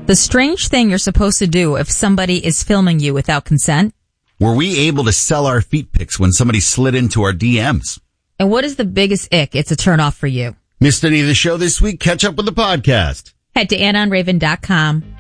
The strange thing you're supposed to do if somebody is filming you without consent. Were we able to sell our feet pics when somebody slid into our DMs? And what is the biggest ick it's a turnoff for you? Missed any of the show this week? Catch up with the podcast. Head to AnonRaven.com.